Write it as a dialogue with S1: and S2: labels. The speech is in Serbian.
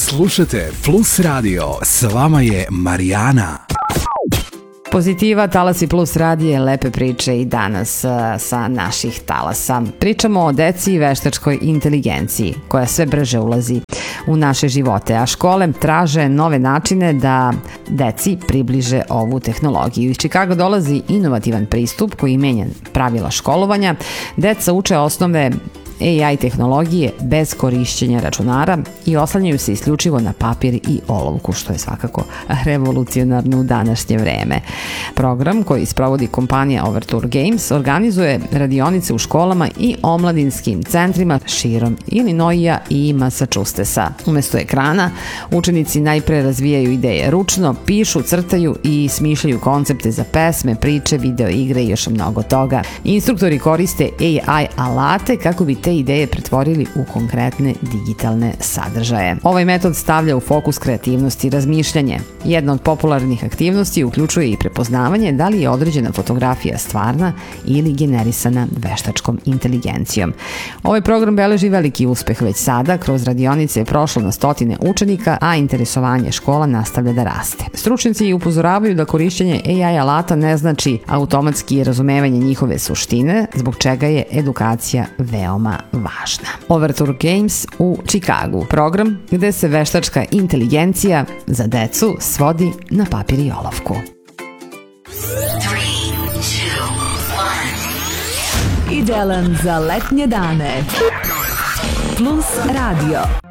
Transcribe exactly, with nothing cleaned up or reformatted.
S1: Slušajte Plus Radio, s vama je Marijana.
S2: Pozitiva, Talasi Plus radije, lepe priče i danas sa naših talasa. Pričamo o deci i veštačkoj inteligenciji koja sve brže ulazi u naše živote, a škole traže nove načine da deci približe ovu tehnologiju. Iz Čikaga dolazi inovativan pristup koji menja pravila školovanja. Deca uče osnove A I tehnologije bez korišćenja računara i oslanjaju se isključivo na papir i olovku, što je svakako revolucionarno u današnje vreme. Program koji sprovodi kompanija Overture Games organizuje radionice u školama i omladinskim centrima širom Illinoisa i Massachusettsa. Umesto ekrana, učenici najpre razvijaju ideje ručno, pišu, crtaju i smišljaju koncepte za pesme, priče, video igre i još mnogo toga. Instruktori koriste A I alate kako bi te ideje pretvorili u konkretne digitalne sadržaje. Ovaj metod stavlja u fokus kreativnost i razmišljanje. Jedna od popularnih aktivnosti uključuje i prepoznavanje da li je određena fotografija stvarna ili generisana veštačkom inteligencijom. Ovaj program beleži veliki uspeh već sada, kroz radionice je prošlo na stotine učenika, a interesovanje škola nastavlja da raste. Stručnjaci upozoravaju da korišćenje A I alata ne znači automatski razumevanje njihove suštine, zbog čega je edukacija veoma važna. Overture Games u Čikagu, program gde se veštačka inteligencija za decu svodi na papir i olovku.
S3: Idealan za letnje dane. Plus Radio.